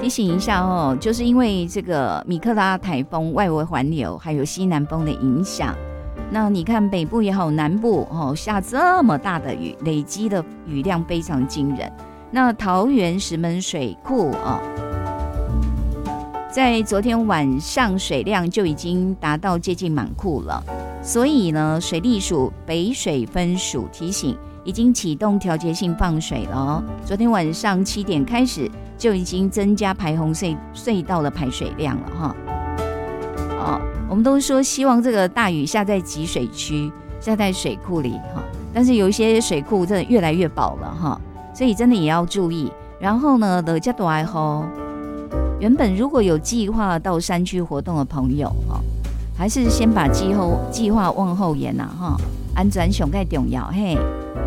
提醒一下哦，就是因为这个米克拉台风外围环流还有西南风的影响，那你看北部也好，南部下这么大的雨，累积的雨量非常惊人。那桃园石门水库在昨天晚上水量就已经达到接近满库了，所以呢，水利署北水分署提醒，已经启动调节性放水了昨天晚上7点开始就已经增加排洪隧道的排水量了我们都说希望这个大雨下在集水区，下在水库里但是有一些水库真的越来越饱了所以真的也要注意。然后呢，落这大的雨，原本如果有计划到山区活动的朋友还是先把计划往后延安全上最重要嘿。